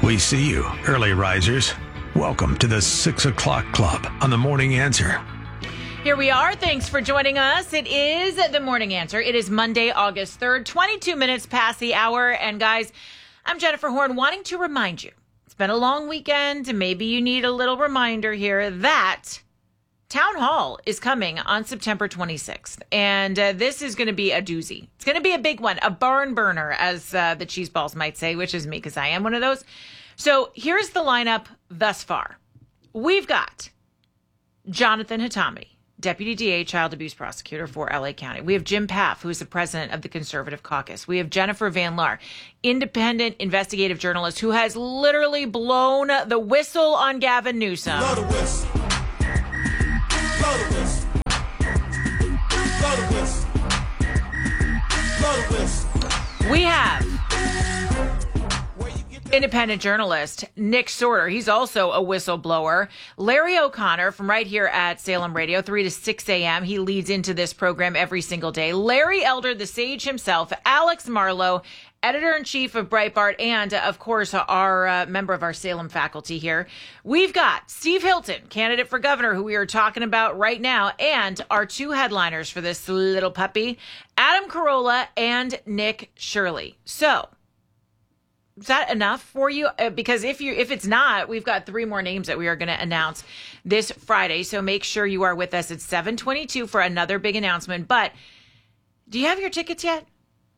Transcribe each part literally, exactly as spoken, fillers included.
We see you, early risers. Welcome to the six o'clock club on the Morning Answer. Here we are. Thanks for joining us. It is the Morning Answer. It is Monday, August third, twenty-two minutes past the hour. And guys, I'm Jennifer Horn, wanting to remind you, it's been a long weekend, and maybe you need a little reminder here that Town Hall is coming on September twenty-sixth, and uh, this is going to be a doozy. It's going to be a big one, a barn burner, as uh, the cheese balls might say, which is me because I am one of those. So here's the lineup thus far. We've got Jonathan Hatami, Deputy D A, Child Abuse Prosecutor for L A County. We have Jim Paff, who is the president of the Conservative Caucus. We have Jennifer Van Laar, independent investigative journalist who has literally blown the whistle on Gavin Newsom. Blow the whistle. Blow the whistle. Blow the whistle. Blow the whistle. We have independent journalist Nick Sorter. He's also a whistleblower. Larry O'Connor from right here at Salem Radio, three to six a.m. He leads into this program every single day. Larry Elder, the sage himself. Alex Marlowe, editor-in-chief of Breitbart, and, uh, of course, our uh, member of our Salem faculty here. We've got Steve Hilton, candidate for governor, who we are talking about right now, and our two headliners for this little puppy, Adam Carolla and Nick Shirley. So, is that enough for you? Uh, because if you if it's not, we've got three more names that we are going to announce this Friday. So make sure you are with us at seven twenty-two for another big announcement. But do you have your tickets yet?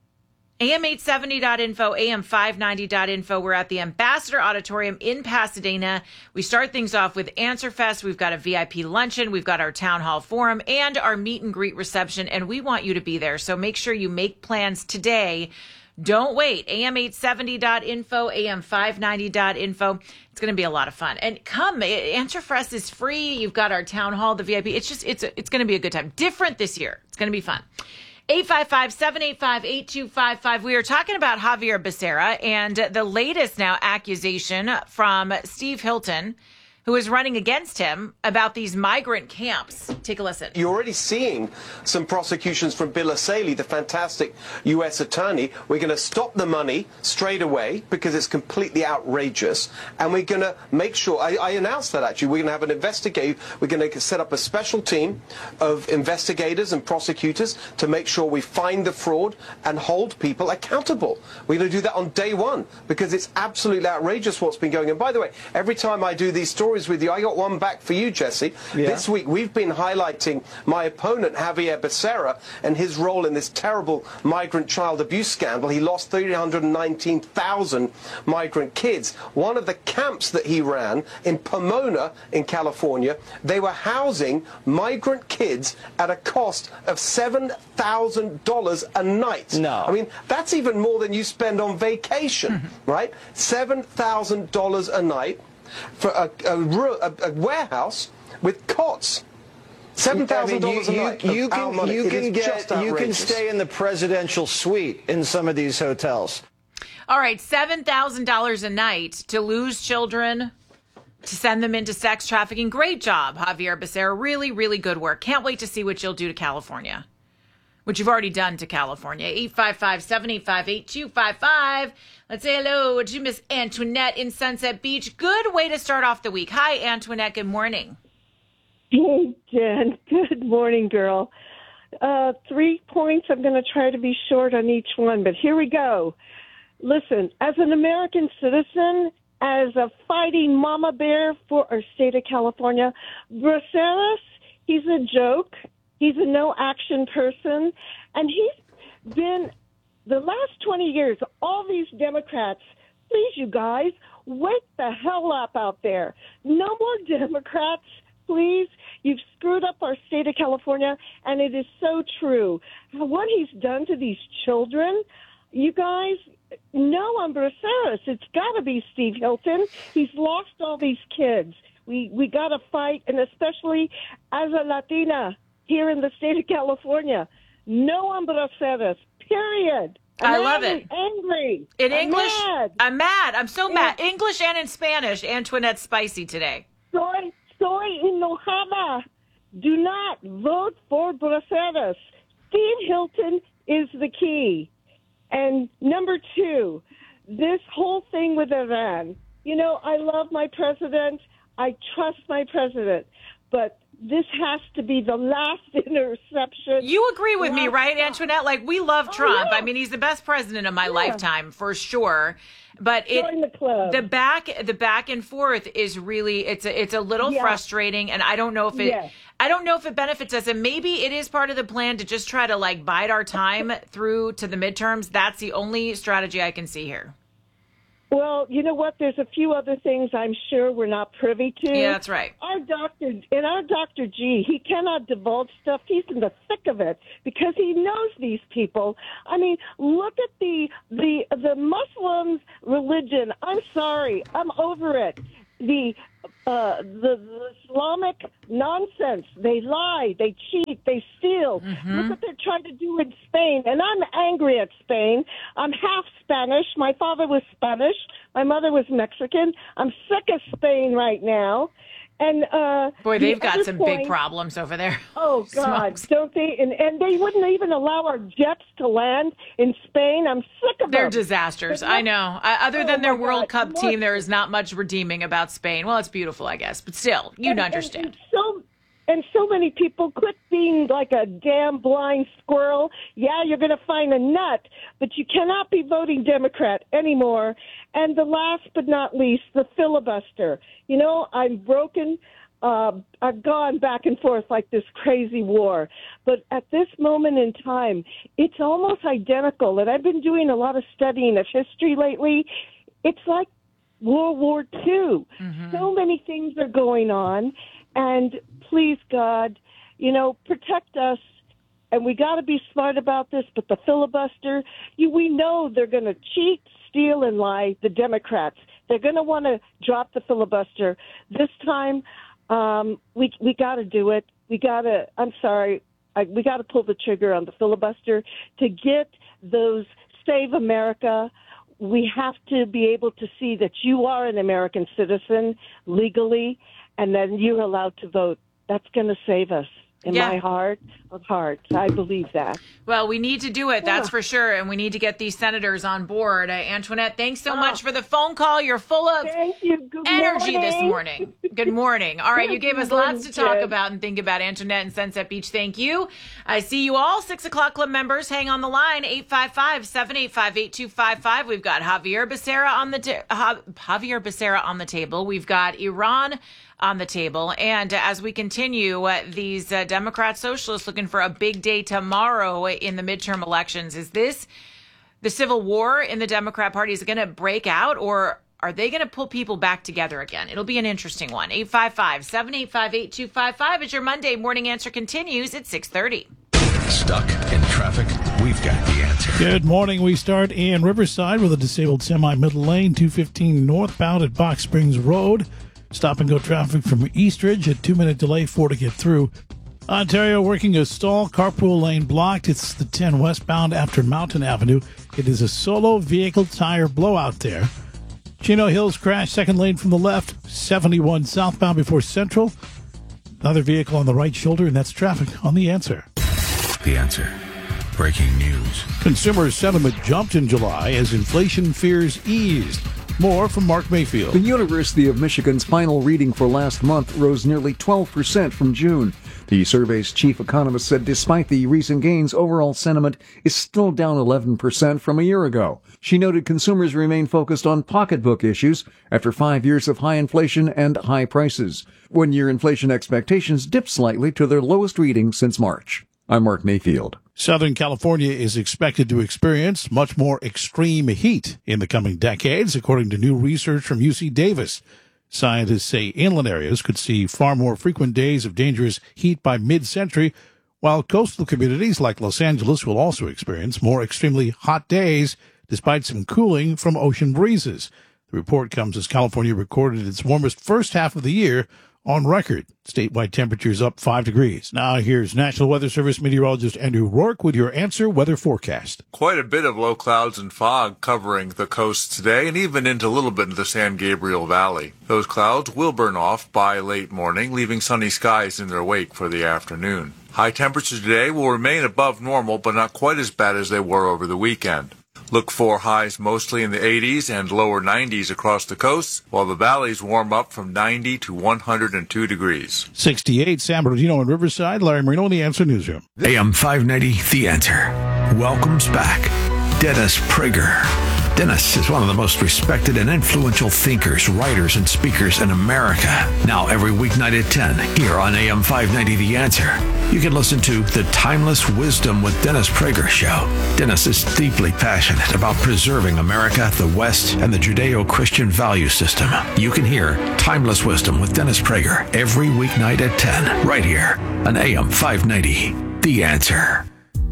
A M eight seventy dot info, A M five ninety dot info. We're at the Ambassador Auditorium in Pasadena. We start things off with Answer Fest. We've got a V I P luncheon. We've got our town hall forum and our meet and greet reception. And we want you to be there. So make sure you make plans today. Don't wait. A M eight seventy dot info, A M five ninety dot info. It's going to be a lot of fun. And come, Answer Fest is free. You've got our town hall, the V I P. It's just, it's it's going to be a good time. Different this year. It's going to be fun. eight five five, seven eight five, eight two five five. We are talking about Xavier Becerra and the latest now accusation from Steve Hilton, who is running against him about these migrant camps. Take a listen. You're already seeing some prosecutions from Bill O'Sahley, the fantastic U S attorney. We're going to stop the money straight away because it's completely outrageous. And we're going to make sure, I, I announced that actually, we're going to have an investigator, we're going to set up a special team of investigators and prosecutors to make sure we find the fraud and hold people accountable. We're going to do that on day one because it's absolutely outrageous what's been going on. By the way, every time I do these stories with you, I got one back for you, Jesse. Yeah. This week we've been highlighting my opponent, Xavier Becerra, and his role in this terrible migrant child abuse scandal. He lost three hundred nineteen thousand migrant kids. One of the camps that he ran in Pomona in California, they were housing migrant kids at a cost of seven thousand dollars a night. No. I mean, that's even more than you spend on vacation, right? seven thousand dollars a night for a, a, a, a warehouse with cots. Seven thousand dollars I mean, you, a night. You, you of our can money. you It can is get just you can outrageous. stay in the presidential suite in some of these hotels. All right, seven thousand dollars a night to lose children, to send them into sex trafficking. Great job, Xavier Becerra. Really, really good work. Can't wait to see what you'll do to California, which you've already done to California. eight five five, seven eight five, eight two five five. Let's say hello to Miss Antoinette in Sunset Beach. Good way to start off the week. Hi, Antoinette. Good morning. Hey, Jen. Good morning, girl. Uh, three points. I'm going to try to be short on each one, but here we go. Listen, as an American citizen, as a fighting mama bear for our state of California, Braceras, he's a joke. He's a no-action person, and he's been, the last twenty years, all these Democrats, please, you guys, wake the hell up out there. No more Democrats, please. You've screwed up our state of California, and it is so true. What he's done to these children, you guys, no on Braceras. It's got to be Steve Hilton. He's lost all these kids. We, we got to fight, and especially as a Latina here in the state of California, no on Braceras, period. I I'm love it. Angry. In I'm English, mad. I'm mad. I'm so Yeah. mad. English and in Spanish. Antoinette's spicy today. Soy, soy enojada. Do not vote for Braceras. Steve Hilton is the key. And number two, this whole thing with Iran, you know, I love my president. I trust my president. But this has to be the last interception. You agree with me, right, stop. Antoinette? Like, we love Oh, Trump. yeah. I mean, he's the best president of my Yeah. lifetime, for sure. But it, Join the club. the back, the back and forth is really, it's a, it's a little Yeah. frustrating, and I don't know if it, Yes. I don't know if it benefits us. And maybe it is part of the plan to just try to like bide our time through to the midterms. That's the only strategy I can see here. Well, you know what? There's a few other things I'm sure we're not privy to. Yeah, that's right. Our doctor, and our Doctor G, he cannot divulge stuff. He's in the thick of it because he knows these people. I mean, look at the the the Muslims' religion. I'm sorry, I'm over it. The uh, the, the Islamic nonsense. They lie, they cheat, they steal. Mm-hmm. Look what they're trying to do in Spain. And I'm angry at Spain. I'm half Spanish. My father was Spanish. My mother was Mexican. I'm sick of Spain right now. And uh, Boy, the they've got other some point- big problems over there. Oh God, Smokes. don't they? And, and they wouldn't even allow our jets to land in Spain. I'm sick of They're them. disasters. But I what- know. I, other Oh, than their my World God. Cup What- team, there is not much redeeming about Spain. Well, it's beautiful, I guess, but still, you'd and, understand. And, and so, and so many people quit being like a damn blind squirrel. Yeah, you're going to find a nut, but you cannot be voting Democrat anymore. And the last but not least, the filibuster. You know, I'm broken. Uh, I've gone back and forth like this crazy war. But at this moment in time, it's almost identical. And I've been doing a lot of studying of history lately. It's like World War Two. Mm-hmm. So many things are going on. And please, God, you know, protect us. And we got to be smart about this. But the filibuster, you, we know they're going to cheat, steal, and lie, the Democrats. They're going to want to drop the filibuster. This time, um, we we got to do it. We got to, I'm sorry, I, we got to pull the trigger on the filibuster to get those Save America. We have to be able to see that you are an American citizen legally, and then you're allowed to vote. That's going to save us. In Yeah. my heart of hearts, I believe that. Well, we need to do it, that's Yeah. for sure, and we need to get these senators on board. Uh, Antoinette, thanks so Oh. much for the phone call. You're full of Thank you. Good energy morning. this morning. Good morning. All right, you gave us Good morning, lots to talk Jen. about and think about. Antoinette and Sunset Beach, thank you. I see you all, six o'clock Club members. Hang on the line, eight five five, seven eight five, eight two five five. We've got Javier Becerra on the ta- Ja- Javier Becerra on the table. We've got Iran on the table. And uh, as we continue, uh, these uh, Democrat socialists looking for a big day tomorrow in the midterm elections. Is this the civil war in the Democrat Party? Is it going to break out, or are they going to pull people back together again? It'll be an interesting one. eight five five, seven eight five, eight two five five as your Monday morning answer continues at six thirty. Stuck in traffic? We've got the answer. Good morning. We start in Riverside with a disabled semi-middle lane, two fifteen northbound at Box Springs Road. Stop and go traffic from Eastridge, a two-minute delay, four to get through. Ontario working a stall, carpool lane blocked. It's the ten westbound after Mountain Avenue. It is a solo vehicle tire blowout there. Chino Hills crash, second lane from the left, seventy-one southbound before Central. Another vehicle on the right shoulder, and that's traffic on The Answer. The answer. Breaking news. Consumer sentiment jumped in July as inflation fears eased. More from Mark Mayfield. The University of Michigan's final reading for last month rose nearly twelve percent from June. The survey's chief economist said despite the recent gains, overall sentiment is still down eleven percent from a year ago. She noted consumers remain focused on pocketbook issues after five years of high inflation and high prices. One-year inflation expectations dipped slightly to their lowest reading since March. I'm Mark Mayfield. Southern California is expected to experience much more extreme heat in the coming decades, according to new research from U C Davis. Scientists say inland areas could see far more frequent days of dangerous heat by mid-century, while coastal communities like Los Angeles will also experience more extremely hot days, despite some cooling from ocean breezes. The report comes as California recorded its warmest first half of the year on record. Statewide temperatures up five degrees. Now here's National Weather Service meteorologist Andrew Rourke with your Answer Weather Forecast. Quite a bit of low clouds and fog covering the coast today and even into a little bit into the San Gabriel Valley. Those clouds will burn off by late morning, leaving sunny skies in their wake for the afternoon. High temperatures today will remain above normal, but not quite as bad as they were over the weekend. Look for highs mostly in the eighties and lower nineties across the coast, while the valleys warm up from ninety to one hundred two degrees. sixty-eight, San Bernardino and Riverside. Larry Marino in the Answer Newsroom. A M five ninety, The Answer, welcomes back Dennis Prager. Dennis is one of the most respected and influential thinkers, writers, and speakers in America. Now every weeknight at ten, here on A M five ninety The Answer, you can listen to The Timeless Wisdom with Dennis Prager show. Dennis is deeply passionate about preserving America, the West, and the Judeo-Christian value system. You can hear Timeless Wisdom with Dennis Prager every weeknight at ten, right here on A M five ninety The Answer.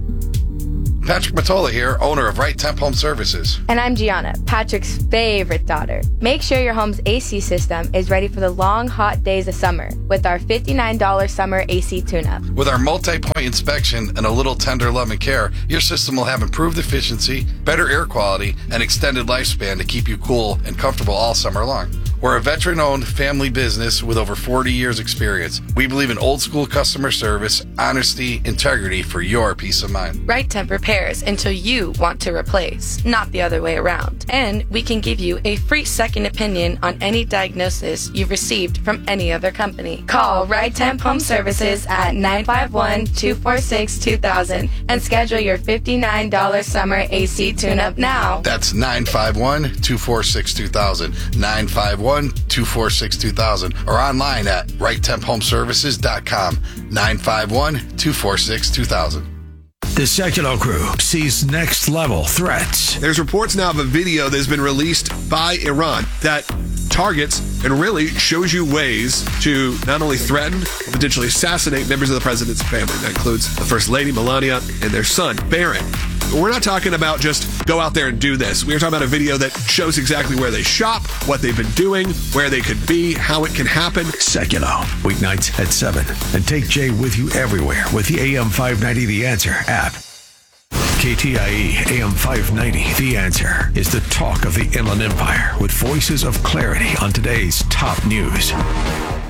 Patrick Matola here, owner of Right Temp Home Services. And I'm Gianna, Patrick's favorite daughter. Make sure your home's A C system is ready for the long, hot days of summer with our fifty-nine dollars summer A C tune-up. With our multi-point inspection and a little tender love and care, your system will have improved efficiency, better air quality, and extended lifespan to keep you cool and comfortable all summer long. We're a veteran-owned family business with over forty years experience. We believe in old-school customer service, honesty, integrity for your peace of mind. Right Temp repairs until you want to replace, not the other way around. And we can give you a free second opinion on any diagnosis you've received from any other company. Call Right Temp Home Services at nine five one, two four six, two thousand and schedule your fifty-nine dollars summer A C tune-up now. That's nine five one, two four six, two thousand, nine five one, two four six, two thousand, or online at right temp home services dot com, nine five one, two four six, two thousand. The Secular Crew sees next-level threats. There's reports now of a video that has been released by Iran that targets and really shows you ways to not only threaten, but potentially assassinate members of the president's family. That includes the First Lady, Melania, and their son, Barron. We're not talking about just go out there and do this. We're talking about a video that shows exactly where they shop, what they've been doing, where they could be, how it can happen. Secular, weeknights at seven. And take Jay with you everywhere with the A M five ninety The Answer app. K T I E A M five ninety The Answer is the talk of the Inland Empire with voices of clarity on today's top news.